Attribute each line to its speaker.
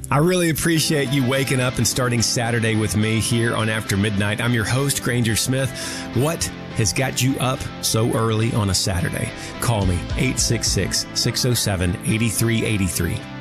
Speaker 1: I really appreciate you waking up and starting Saturday with me here on After Midnight. I'm your host, Granger Smith. What has got you up so early on a Saturday? Call me, 866-607-8383.